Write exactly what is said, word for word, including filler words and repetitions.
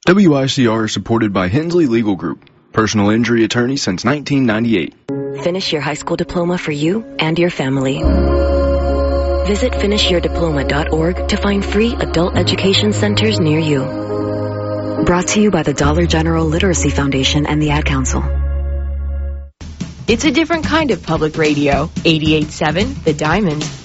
W I C R is supported by Hensley Legal Group, personal injury attorney since nineteen ninety-eight. Finish your high school diploma for you and your family. Visit finish your diploma dot org to find free adult education centers near you. Brought to you by the Dollar General Literacy Foundation and the Ad Council. It's a different kind of public radio. eighty-eight point seven The Diamond.